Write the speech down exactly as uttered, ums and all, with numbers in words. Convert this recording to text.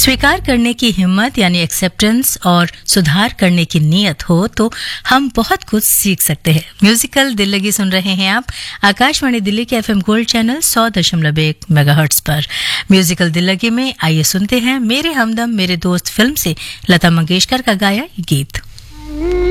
स्वीकार करने की हिम्मत यानी एक्सेप्टेंस और सुधार करने की नीयत हो तो हम बहुत कुछ सीख सकते हैं। म्यूजिकल दिल लगी सुन रहे हैं आप आकाशवाणी दिल्ली के एफएम गोल्ड चैनल सौ दशमलव एक मेगाहर्ट्ज पर। म्यूजिकल दिल लगी में आइए सुनते हैं मेरे हमदम मेरे दोस्त फिल्म से लता मंगेशकर का गाया ये गीत।